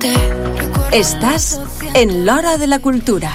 Estàs en l'Hora de la Cultura.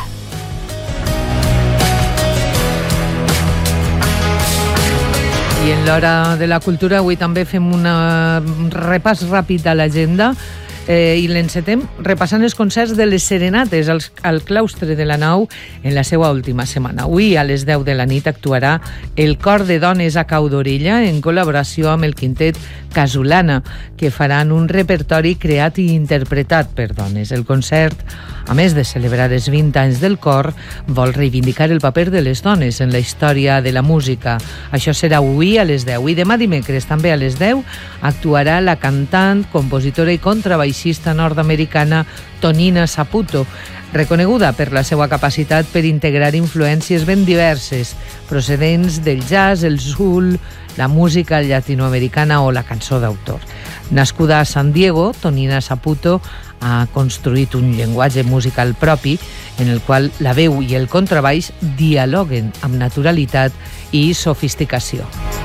I en l'Hora de la Cultura avui també fem un repàs ràpid a l'agenda i l'encetem repassant els concerts de les Serenates al claustre de la Nau en la seva última setmana. Avui a les 10 de la nit actuarà el Cor de Dones a Cau d'Orella en col·laboració amb el quintet Casolana, que faran un repertori creat i interpretat per dones. El concert, a més de celebrar els 20 anys del cor, vol reivindicar el paper de les dones en la història de la música. Això serà avui a les 10. I demà dimecres, també a les 10, actuarà la cantant, compositora i contrabaixista nord-americana Tonina Saputo, reconeguda per la seva capacitat per integrar influències ben diverses, procedents del jazz, el soul, la música llatinoamericana o la cançó d'autor. Nascuda a San Diego, Tonina Saputo ha construït un llenguatge musical propi en el qual la veu i el contrabaix dialoguen amb naturalitat i sofisticació.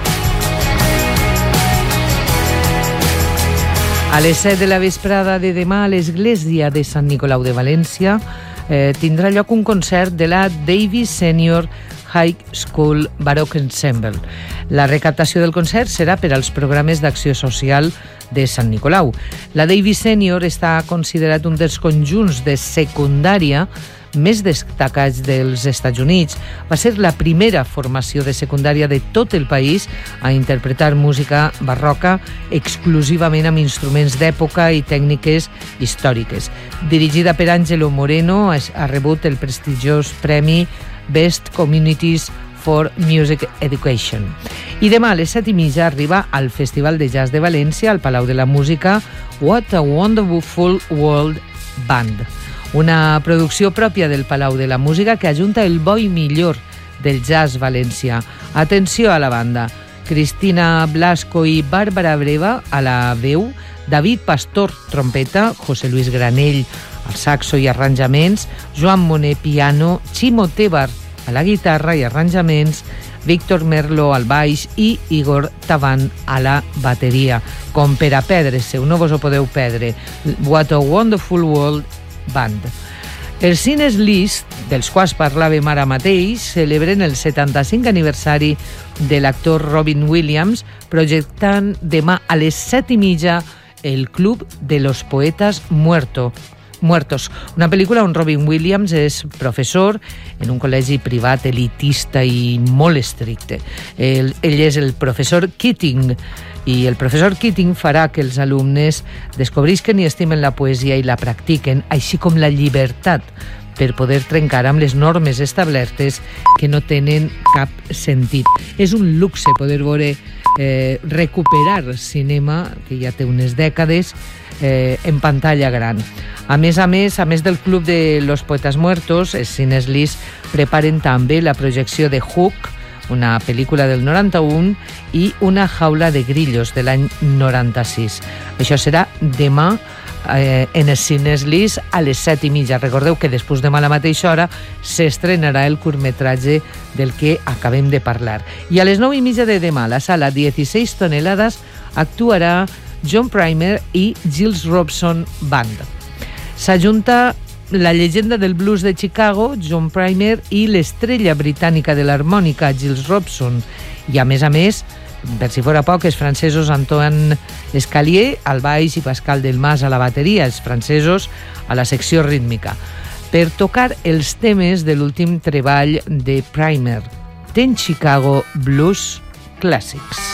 A les 7 de la vesprada de demà a l'església de Sant Nicolau de València tindrà lloc un concert de la Davis Senior High School Baroque Ensemble. La recaptació del concert serà per als programes d'acció social de Sant Nicolau. La Davis Senior està considerat un dels conjunts de secundària més destacats dels Estats Units. Va ser la primera formació de secundària de tot el país a interpretar música barroca exclusivament amb instruments d'època i tècniques històriques. Dirigida per Angelo Moreno, ha rebut el prestigiós premi Best Communities for Music Education. I demà a les 7:30 arriba al Festival de Jazz de València, al Palau de la Música, What a Wonderful World Band, una producció pròpia del Palau de la Música que ajunta el bo i millor del jazz valencià. Atenció a la banda: Cristina Blasco i Bàrbara Breva a la veu, David Pastor, trompeta, José Luis Granell al saxo i arranjaments, Joan Moner, piano, Ximo Tebar a la guitarra i arranjaments, Víctor Merlo al baix i Igor Taban a la bateria. Com per a perdre-se, no vos ho podeu perdre. What a Wonderful World Band. Els Cines Liszt, dels quals parlàvem ara mateix, celebren el 75 aniversari de l'actor Robin Williams, projectant demà a les 7:30 el Club de los Poetas Muertos, una pel·lícula on Robin Williams és professor en un col·legi privat elitista i molt estricte. Ell és el professor Keating, i el professor Keating farà que els alumnes descobrisquen i estimen la poesia i la practiquen, així com la llibertat per poder trencar amb les normes establertes que no tenen cap sentit. És un luxe poder veure recuperar cinema, que ja té unes dècades, en pantalla gran. A més del Club de los Poetas Muertos, els Cines Liszt preparen també la projecció de Hook, una pel·lícula del 91, i Una jaula de grillos, de l'any 96. Això serà demà en els Cines Liszt a les 7:30. Recordeu que després demà a la mateixa hora s'estrenarà el curtmetratge del que acabem de parlar. I a les 9:30 de demà, a la sala 16 tonelades, actuarà John Primer i Gilles Robson Band. S'ajunta la llegenda del blues de Chicago, John Primer, i l'estrella britànica de l'harmònica, Gilles Robson. I a més, per si fora poc, els francesos Antoine Escalier al baix i Pascal Delmas a la bateria, els francesos a la secció rítmica, per tocar els temes de l'últim treball de Primer, Ten Chicago Blues Classics.